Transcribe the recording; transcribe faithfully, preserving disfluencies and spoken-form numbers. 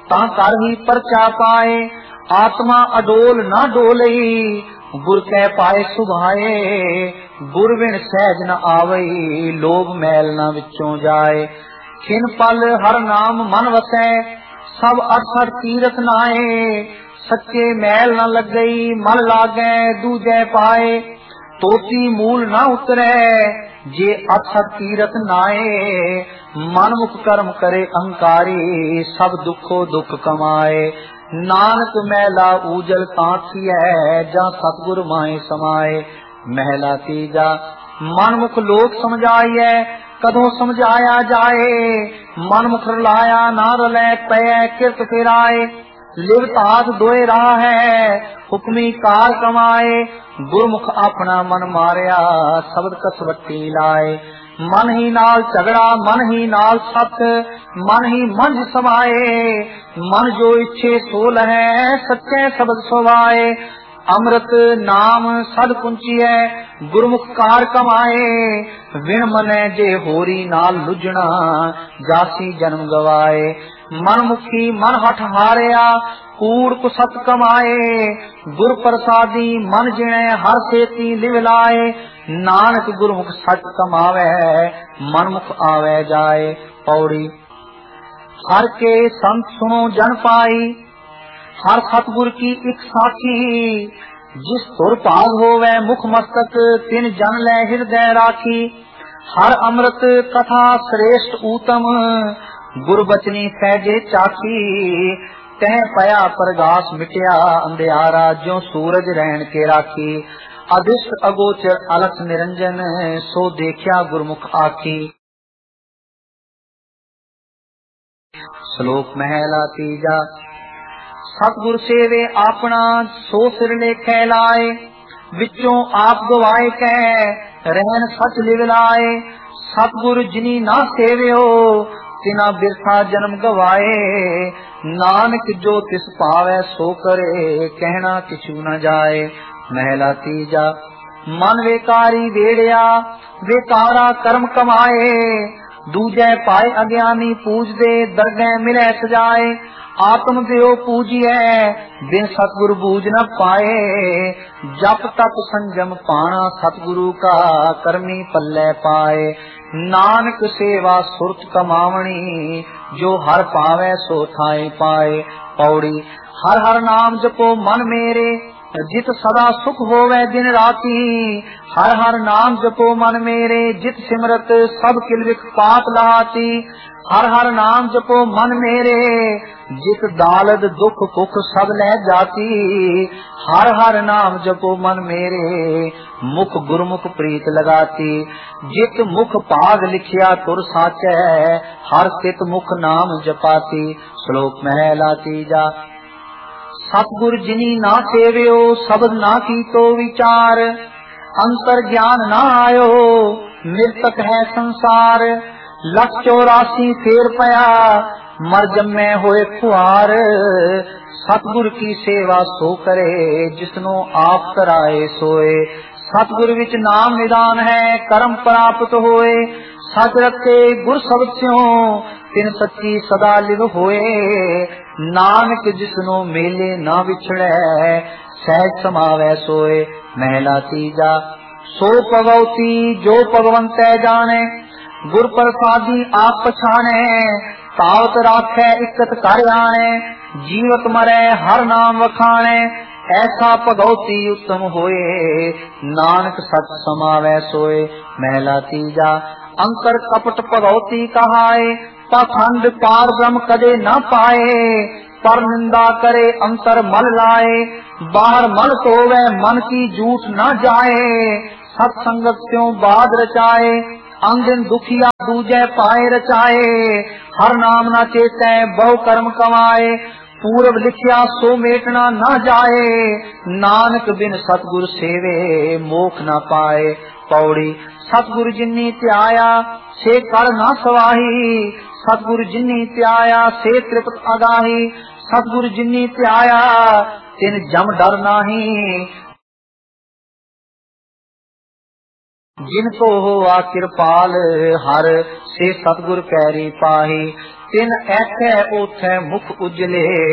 ता कर ही परचा पाए। आत्मा अडोल ना डोलई, गुर कह पाए सुभाए। गुर बिन सहज न आवई, लोभ मैल न विचों जाए। खिन पल हर नाम मन वसै, सब अठसठ तीरथ नाए। सच्चे मैल न लगई, मन लागै दूजै पाए। तोती मूल न उतरै, जे अठसठ तीरथ नाए। मन मुख कर्म करे अहंकारी, सब दुखो दुख कमाए। नानक मैला ऊजल कांसिया, जा सतगुर माए समाए। महला तीजा मन मुख लोक समझाइए, कदों समझाया जाए। मन मुख रलाया ना रलै, पै किरत फिराए। लिवत हाथ दोए राह है, हुक्मी कार कमाए। गुरमुख अपना मन मारिया, शब्द कसवट्टी लाए। मन ही नाल झगड़ा, मन ही नाल सत, मन ही मंझ समाए। मन जो इच्छे सो लहै, सच्चे शब्द सुभाए। अमृत नाम सद पुंचिए, गुरमुख कार कमाए। विण मनै जे होरी नाल लुझना, जासी जन्म गवाए। मन मुखी मन हठ हारिया, कूड़ कुसत कमाए। गुर प्रसादी मन जिणे, हर सेती लिव लाए। नानक गुरमुख सच कमावे, मन मुख आवे जाए। पौड़ी हर के संत सुनो जन पाई, हर सतगुर की एक साखी। जिस तुर भाग होवे मुख मस्तक, तिन जन लै हृदय राखी। हर अमृत कथा श्रेष्ठ उत्तम, गुर बचनी सहजे चाखी। तह पया प्रगास मिटया अंधियारा, ज्यों सूरज रहन के राखी। अदिष्ट अगोचर अलख निरंजन, सो देखिया गुरमुख आखी। श्लोक महला तीजा। सतगुर सेवे आपना, सो सिर लेखे लाए। विचों आप गवाए कह, रहन सच लिव लाए। सतगुर जिनी ना सेवियो, तिना बिरथा जन्म गवाए। नानक जो तिस पावे सो करे, कहना किछु न जाए। महला तीजा। मन विकारी वेड़िया, विकारा कर्म कमाए। दूजै पाए अज्ञानी पूजदे, दरगह मिले सजाए। आत्म देव पूजिए, बिन सतगुरु बूझ न पाए। जप तप संजम पाना, सतगुरु का करमी पल्ले पाए। नानक सेवा सुरत कमावणी, जो हर पावे सो थाई पाए। पौड़ी हर हर नाम जपो मन मेरे, जित सदा सुख होवे दिन राती। हर हर नाम जपो मन मेरे, जित सिमरत सब किलविख पाप लाती। हर हर नाम जपो मन मेरे, जित दालद दुख कुख सब लह जाती। हर हर नाम जपो मन मेरे, मुख गुरमुख प्रीत लगाती। जित मुख भाग लिखिया तुर साचै, हर सित मुख नाम जपाती। श्लोक महला तीजा। सतगुर जिनी ना सेवियो, शब्द ना कीतो विचार। अंतर ज्ञान ना आयो, मृतक है संसार। लख चौरासी फेर पया, मर जम्मे होए खुआर। सतगुर की सेवा सो करे, जिसनो आप कराए सोए। सतगुर विच नाम निदान है, कर्म प्राप्त होए। सच रखे गुर शब्द स्यों, तिन सच्ची सदा लिव होए। नानक जिसनो मेले ना विछड़े, सहज समावे सोए। महला तीजा। सो भगवती जो भगवंतै जाने, गुर प्रसादी आप पछाणे। तावत राखै इकत कर आणे, जीवत मरै हर नाम वखाणे। ऐसा भगवती उत्तम होए, नानक सच समावै सोए। महला तीजा। अंतर कपट भगवती कहाए, पाखंड पार ब्रह्म कदे न पाए। पर निंदा करे अंतर मल लाए, बाहर मल सोवे मन की झूठ न जाए। सत्संगत त्यों बाद रचाए, अंदिन दुखिया दूजे पाए रचाए। हर नाम न चेतै बहु कर्म कमाए, पूर्व लिखिया सो मेटना न जाए। नानक बिन सतगुर सेवे, मोख न पाए। पौड़ी सतगुर जिन्नी त्याया, से कर न सवाही। सतगुर जिन्नी त्याया, से तृप्त अगाही। सतगुर जिन्नी त्याया, तिन जम डर नाही। जिनको हुआ कृपाल, हर से सतगुर पैरी पाही। ਤਿਨ ਐਥੈ ਓਥੈ ਮੁਖ ਉਜਲੇ।